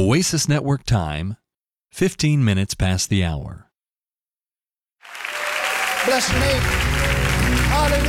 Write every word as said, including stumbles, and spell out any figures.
Oasis Network time, fifteen minutes past the hour. Bless your name. Hallelujah.